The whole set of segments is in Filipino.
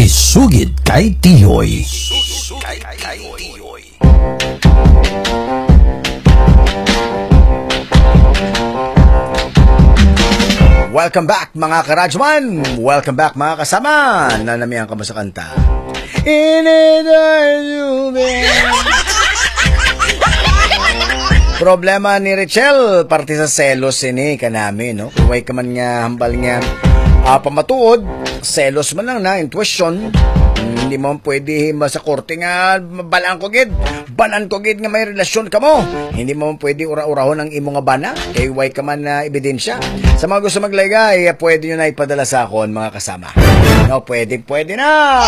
Isugid kay Tiyoy. Welcome back mga karadyoman. Welcome back mga kasama. Nanamihan ka mo sa kanta. Problema ni Rachel, parte sa selos ini kanami, no? Kuway ka man nga, hambal nga, pamatuod, selos man lang na, intuition. Hindi mo pwede sa korte nga, balaan ko gid nga may relasyon ka mo. Hindi mo pwede ura-urahon ang imo nga bana, kay way ka man na ebidensya. Sa mga gusto maglaygay, pwede nyo na ipadala sa akon, mga kasama. No, pwede na!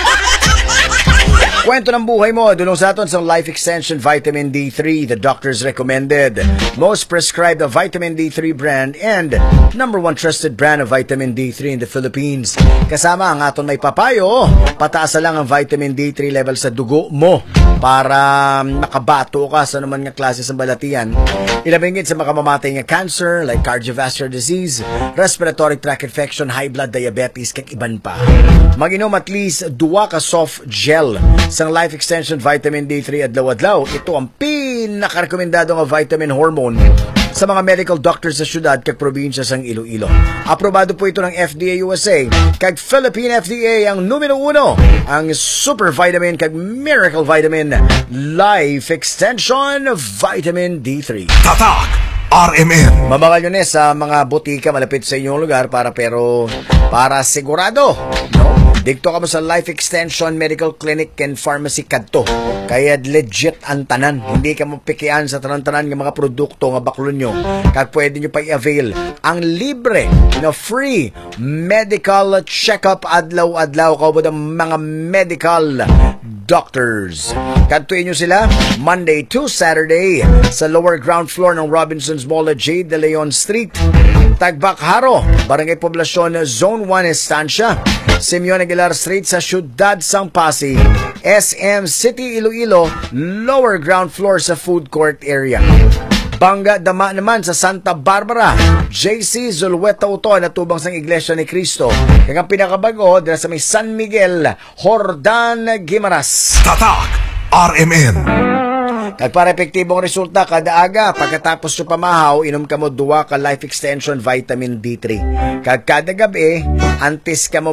Kwento ng buhay mo, dulong sa aton sa Life Extension Vitamin D3, the doctors recommended, most prescribed of Vitamin D3 brand and #1 trusted brand of Vitamin D3 in the Philippines. Kasama ang aton may papayo, pataas lang ang Vitamin D3 level sa dugo mo para makabato ka sa naman nga klase sa balatian. Ilabingit sa makamamatay nga cancer like cardiovascular disease, respiratory tract infection, high blood diabetes, kag iban pa. Mag-inom at least 2 ka soft gel sang Life Extension Vitamin D3 adlaw-adlaw. Ito ang pinakarekomendado nga vitamin hormone sa mga medical doctors sa syudad kag probinsya sang Iloilo. Aprobado po ito ng FDA USA kag Philippine FDA ang numero 1 ang Super Vitamin kag Miracle Vitamin Life Extension Vitamin D3. Tatak RMN. Mabangal nyo sa mga butika malapit sa inyong lugar para sigurado, no? Dikto ka mo sa Life Extension Medical Clinic and Pharmacy kadto. Kaya legit ang tanan. Hindi ka mo pikian sa tanan-tanan ng mga produkto nga baklon nyo. Kag pwede nyo pa i-avail ang libre na free medical check-up adlaw-adlaw kaubod ang mga medical doctors. Kadtuin nyo sila Monday to Saturday sa lower ground floor ng Robinson's Mall at J. De Leon Street, Tagbakharo, Barangay Poblacion, Zone 1 Estancia, Simeon Aguilar Street sa Ciudad Sang Pasig, SM City Iloilo, lower ground floor sa food court area. Bangga Dama naman sa Santa Barbara, JC Zulueta Uton at tubang sang Iglesia ni Cristo. Kaya ang pinakabago dala sa may San Miguel, Jordan Guimaras. Tatak RMN. Kag para epektibong resulta kada aga, pagkatapos nyo pamahaw, inom ka mo 2 ka Life Extension Vitamin D3. Kag kada gabi, antes ka mo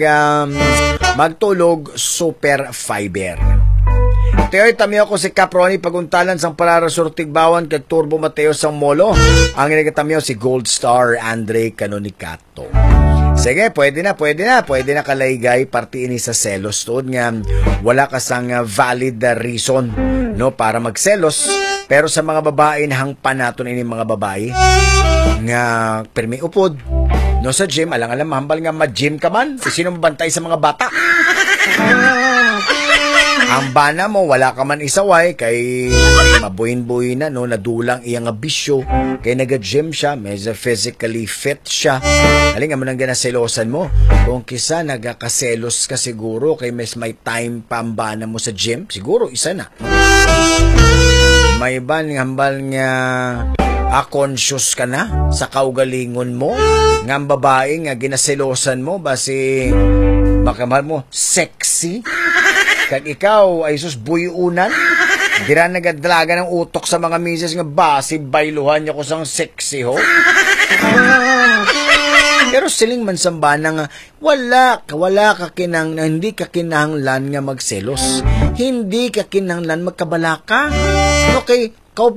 magtulog, super fiber. Teoy tamiyo ko si Caproni paguntalan sang Pararasurtig Bawan kag Turbo Mateo sang Molo. Ang inagatamyo si Gold Star Andre Canonicato. Sige, pwede na kalaygay partiin ni sa selos tuod nga wala ka sang valid reason, no, para magselos. Pero sa mga babae na hangpan naton ini mga babae nga permi upod no sa gym, alang-alang mahambal nga ma-gym ka man, sino mabantay sa mga bata? Ang bana mo, wala ka man isaway, kay mabuhin-buhin na, no, nadulang iyang bisyo, kay nag-gym siya, medyo physically fit siya. Haling nga mo nang ganaselosan mo. Kung kisa nagakaselos ka siguro, kay may time pa ang bana mo sa gym, siguro isa na. May ban hambal nga conscious ka na sa kaugalingon mo, nga babae nga ginaselosan mo, basi makamahal mo, sexy. Kag ikaw ay sus buyunan, dira nagadlaga ng utok sa mga misis nga basi bayluhan niya ko sang sexy ho. Pero siling man sambana nga wala ka hindi ka kinahanglan nga magselos. Hindi ka kinahanglan magkabalaka. Okay,